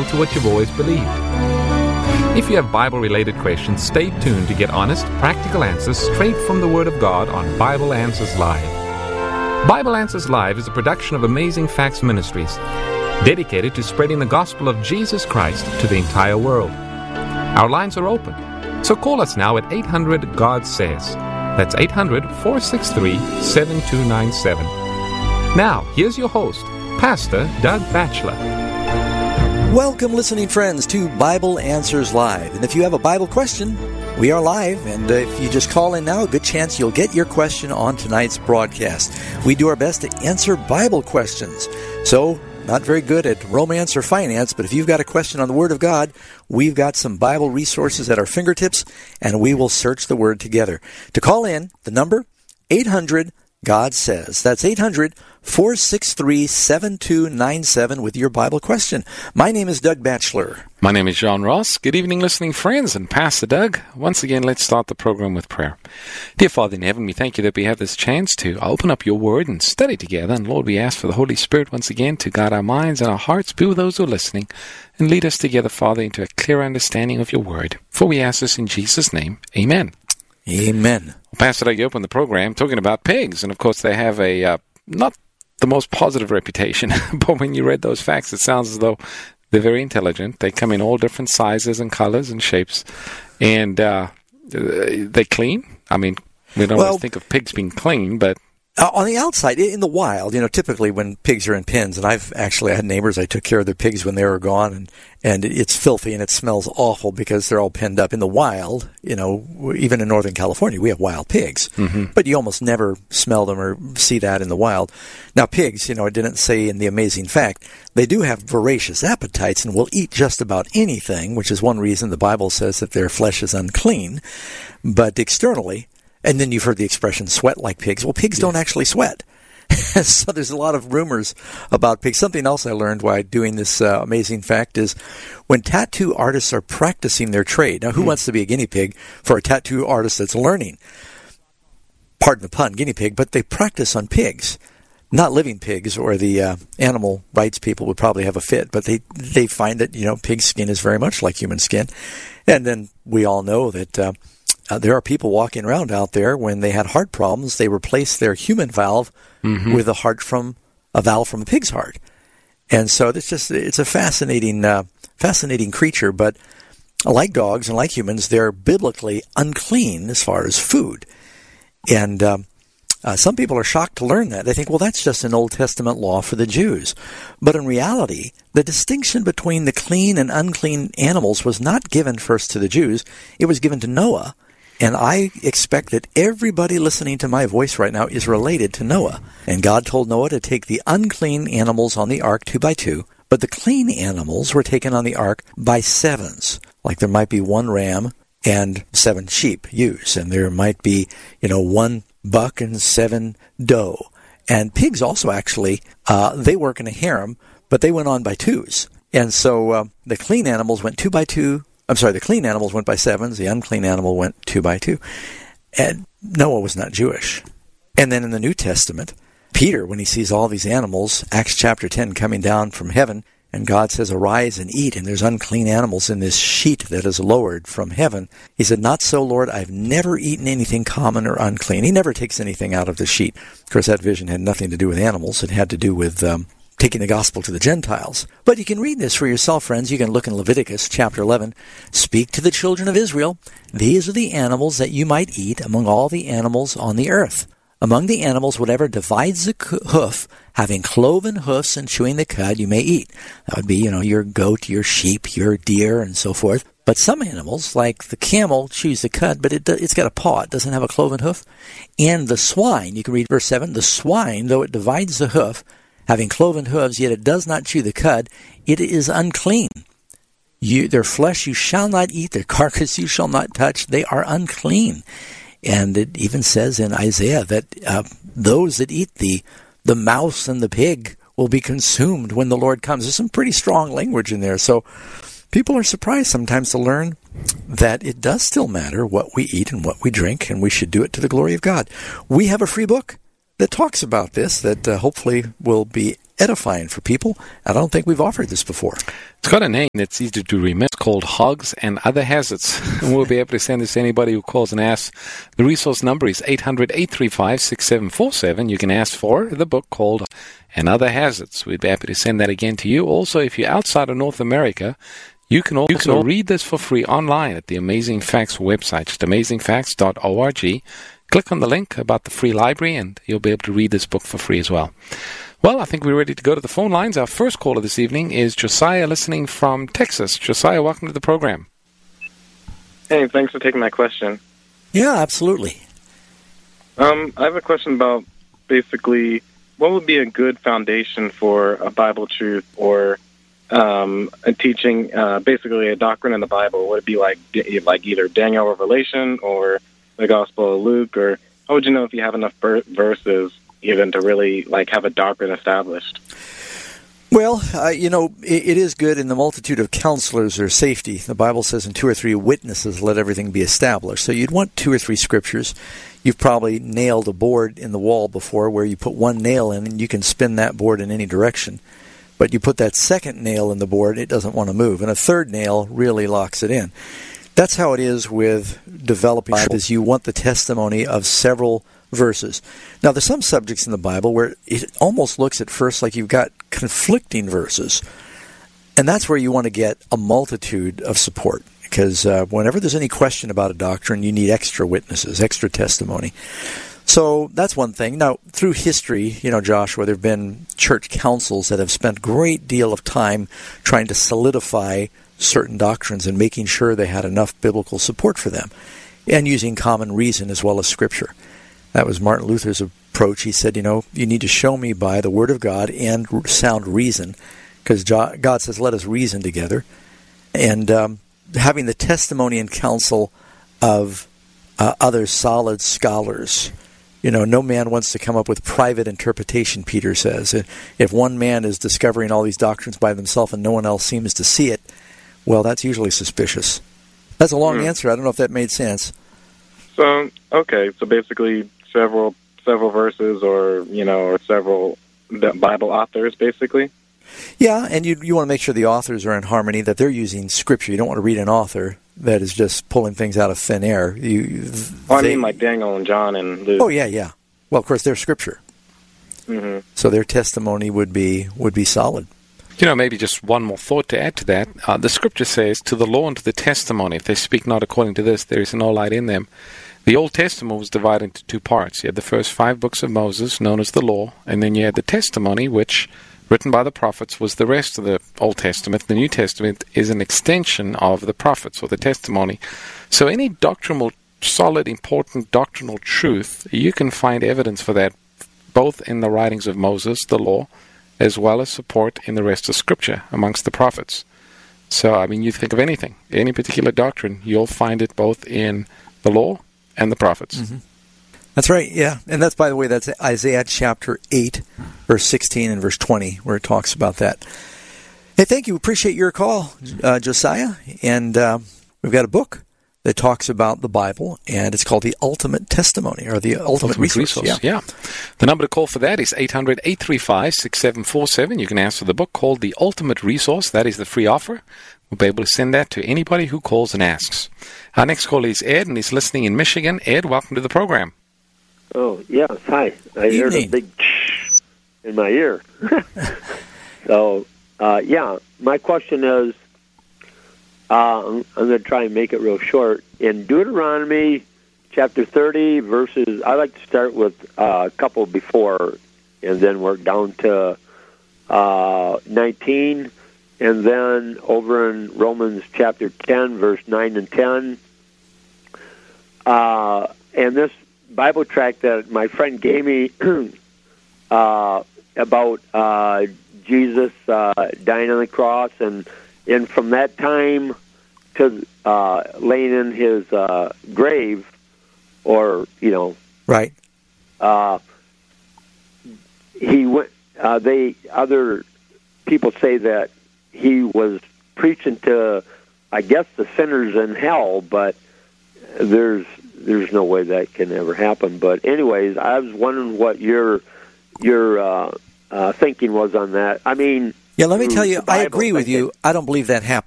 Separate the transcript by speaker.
Speaker 1: to what you've always believed. If you have Bible-related questions, stay tuned to get honest, practical answers straight from the Word of God on Bible Answers Live. Bible Answers Live is a production of Amazing Facts Ministries, dedicated to spreading the gospel of Jesus Christ to the entire world. Our lines are open, so call us now at 800-GOD-SAYS. That's 800-463-7297. Now, here's your host, Pastor Doug Batchelor.
Speaker 2: Welcome, listening friends, to Bible Answers Live. And if you have a Bible question, we are live. And if you just call in now, a good chance you'll get your question on tonight's broadcast. We do our best to answer Bible questions. So, not very good at romance or finance, but if you've got a question on the Word of God, we've got some Bible resources at our fingertips, and we will search the Word together. To call in, the number, 800-GOD-SAYS. That's 800-463-7297 with your Bible question. My name is Doug Batchelor.
Speaker 3: My name is John Ross. Good evening, listening friends, and Pastor Doug. Once again, let's start the program with prayer. Dear Father in heaven, we thank you that we have this chance to open up your Word and study together. And Lord, we ask for the Holy Spirit once again to guide our minds and our hearts, be with those who are listening, and lead us together, Father, into a clear understanding of your Word. For we ask this in Jesus' name. Amen.
Speaker 2: Amen.
Speaker 3: Well, Pastor Doug, you opened the program talking about pigs, and of course they have a not the most positive reputation, but when you read those facts, it sounds as though they're very intelligent. They come in all different sizes and colors and shapes, and they clean. I mean, we don't always think of pigs being clean, but
Speaker 2: on the outside, in the wild, typically when pigs are in pens, and I've actually had neighbors, I took care of their pigs when they were gone, and it's filthy and it smells awful because they're all penned up. In the wild, even in Northern California, we have wild pigs, but you almost never smell them or see that in the wild. Now, pigs, it didn't say in the amazing fact, they do have voracious appetites and will eat just about anything, which is one reason the Bible says that their flesh is unclean, but externally. And then you've heard the expression, sweat like pigs. Well, pigs don't actually sweat. So there's a lot of rumors about pigs. Something else I learned while doing this amazing fact is when tattoo artists are practicing their trade. Now, who wants to be a guinea pig for a tattoo artist that's learning? Pardon the pun, guinea pig, but they practice on pigs. Not living pigs, or the animal rights people would probably have a fit, but they find that, pig skin is very much like human skin. And then we all know that there are people walking around out there, when they had heart problems, they replaced their human valve with a valve from a pig's heart. And so it's a fascinating creature, but like dogs and like humans, they're biblically unclean as far as food. And some people are shocked to learn that. They think, well, that's just an Old Testament law for the Jews. But in reality, the distinction between the clean and unclean animals was not given first to the Jews. It was given to Noah. And I expect that everybody listening to my voice right now is related to Noah. And God told Noah to take the unclean animals on the ark 2 by 2, but the clean animals were taken on the ark by sevens. Like there might be 1 ram and 7 sheep ewes, and there might be, 1 buck and 7 doe. And pigs also actually, they work in a harem, but they went on by 2s. And so the clean animals went 2 by 2. The clean animals went by 7s, the unclean animal went 2 by 2. And Noah was not Jewish. And then in the New Testament, Peter, when he sees all these animals, Acts chapter 10 coming down from heaven, and God says, arise and eat, and there's unclean animals in this sheet that is lowered from heaven. He said, not so, Lord, I've never eaten anything common or unclean. He never takes anything out of the sheet. Of course, that vision had nothing to do with animals. It had to do with taking the gospel to the Gentiles. But you can read this for yourself, friends. You can look in Leviticus chapter 11. Speak to the children of Israel. These are the animals that you might eat among all the animals on the earth. Among the animals, whatever divides the hoof, having cloven hoofs and chewing the cud, you may eat. That would be, your goat, your sheep, your deer, and so forth. But some animals, like the camel, chews the cud, but it's got a paw. It doesn't have a cloven hoof. And the swine, you can read verse 7, the swine, though it divides the hoof, having cloven hooves, yet it does not chew the cud, it is unclean. Their flesh you shall not eat, their carcass you shall not touch, they are unclean. And it even says in Isaiah that those that eat the mouse and the pig will be consumed when the Lord comes. There's some pretty strong language in there. So people are surprised sometimes to learn that it does still matter what we eat and what we drink, and we should do it to the glory of God. We have a free book that talks about this that hopefully will be edifying for people. I don't think we've offered this before.
Speaker 3: It's got a name that's easy to remember. It's called Hogs and Other Hazards. And we'll be able to send this to anybody who calls and asks. The resource number is 800-835-6747. You can ask for the book called And Other Hazards. We'd be happy to send that again to you. Also, if you're outside of North America, you can also read this for free online at the Amazing Facts website, just amazingfacts.org. Click on the link about the free library, and you'll be able to read this book for free as well. Well, I think we're ready to go to the phone lines. Our first caller this evening is Josiah, listening from Texas. Josiah, welcome to the program.
Speaker 4: Hey, thanks for taking my question.
Speaker 2: Yeah, absolutely.
Speaker 4: I have a question about basically what would be a good foundation for a Bible truth or a teaching, basically a doctrine in the Bible. Would it be like either Daniel Revelation or the Gospel of Luke, or how would you know if you have enough verses even to really have a doctrine established?
Speaker 2: Well, it is good in the multitude of counselors there's safety. The Bible says in 2 or 3 witnesses let everything be established. So you'd want 2 or 3 scriptures. You've probably nailed a board in the wall before where you put one nail in and you can spin that board in any direction. But you put that second nail in the board, it doesn't want to move. And a third nail really locks it in. That's how it is with developing Bibles. You want the testimony of several verses. Now, there's some subjects in the Bible where it almost looks at first like you've got conflicting verses. And that's where you want to get a multitude of support. Because whenever there's any question about a doctrine, you need extra witnesses, extra testimony. So that's one thing. Now, through history, Joshua, there have been church councils that have spent a great deal of time trying to solidify certain doctrines and making sure they had enough biblical support for them, and using common reason as well as Scripture. That was Martin Luther's approach. He said, you need to show me by the Word of God and sound reason, because God says, let us reason together. And having the testimony and counsel of other solid scholars. No man wants to come up with private interpretation, Peter says. If one man is discovering all these doctrines by himself and no one else seems to see it, well, that's usually suspicious. That's a long answer. I don't know if that made sense.
Speaker 4: So, okay. So basically several verses or several Bible authors, basically?
Speaker 2: Yeah, and you want to make sure the authors are in harmony, that they're using Scripture. You don't want to read an author that is just pulling things out of thin air.
Speaker 4: I mean like Daniel and John and Luke.
Speaker 2: Oh, yeah. Well, of course, they're Scripture. Mm-hmm. So their testimony would be solid.
Speaker 3: Maybe just one more thought to add to that. The Scripture says, to the law and to the testimony, if they speak not according to this, there is no light in them. The Old Testament was divided into 2 parts. You had the first 5 books of Moses, known as the law, and then you had the testimony, which, written by the prophets, was the rest of the Old Testament. The New Testament is an extension of the prophets, or the testimony. So any doctrinal, solid, important doctrinal truth, you can find evidence for that, both in the writings of Moses, the law, as well as support in the rest of Scripture amongst the prophets. So, you think of anything, any particular doctrine, you'll find it both in the law and the prophets.
Speaker 2: Mm-hmm. That's right, yeah. And that's, by the way, that's Isaiah chapter 8, verse 16 and verse 20, where it talks about that. Hey, thank you. Appreciate your call, Josiah. And we've got a book that talks about the Bible, and it's called The Ultimate Testimony, or The Ultimate Resource.
Speaker 3: Yeah. The number to call for that is 800-835-6747. You can ask for the book called The Ultimate Resource. That is the free offer. We'll be able to send that to anybody who calls and asks. Our next caller is Ed, and he's listening in Michigan. Ed, welcome to the program.
Speaker 5: Oh, yes. Hi. I heard a big in my ear. So, my question is, I'm going to try and make it real short. In Deuteronomy chapter 30, verses, I like to start with a couple before and then work down to 19. And then over in Romans chapter 10, verse 9 and 10. And this Bible tract that my friend gave me about Jesus dying on the cross, and from that time to laying in his grave, or
Speaker 2: right.
Speaker 5: He went. Other people say that he was preaching to, I guess, the sinners in hell, but there's no way that can ever happen. But anyways, I was wondering what your thinking was on that. I mean,
Speaker 2: yeah, let me tell you, I agree with you. I don't believe that